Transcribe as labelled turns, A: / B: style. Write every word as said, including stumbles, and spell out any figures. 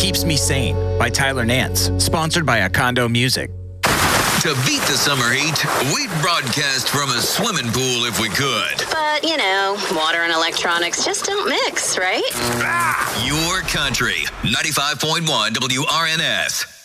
A: Keeps Me Sane by Tyler Nance, sponsored by Acondo Music.
B: To beat the summer heat, we'd broadcast from a swimming pool if we could.
C: But, you know, water and electronics just don't mix, right?
B: Your country, ninety-five point one W R N S.